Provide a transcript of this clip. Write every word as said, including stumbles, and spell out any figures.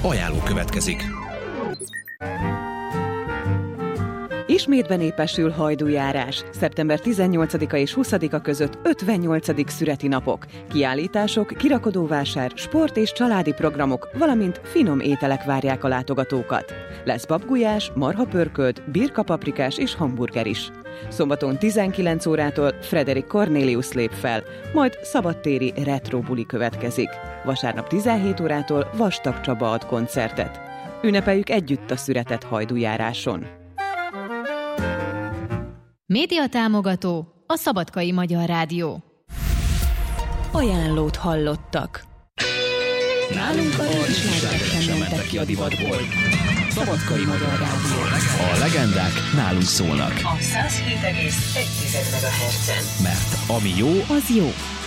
Ajánló következik. Ismét benépesül hajdújárás. szeptember tizennyolcadika és huszadika között ötvennyolcadik szüreti napok. Kiállítások, kirakodóvásár, sport és családi programok, valamint finom ételek várják a látogatókat. Lesz babgulyás, marhapörkölt, birkapaprikás és hamburger is. Szombaton tizenkilenc órától Frederick Cornelius lép fel, majd szabadtéri retro buli következik. Vasárnap tizenhét órától Vastag Csaba ad koncertet. Ünnepeljük együtt a szüretet hajdújáráson. Média támogató a Szabadkai Magyar Rádió. Ajánlót hallottak. Nálunk a régi sem mentek ki a divatból. Szabadkai Magyar Rádió. A legendák nálunk szólnak. A száz hét egész egy megahertzen. Mert ami jó, az jó.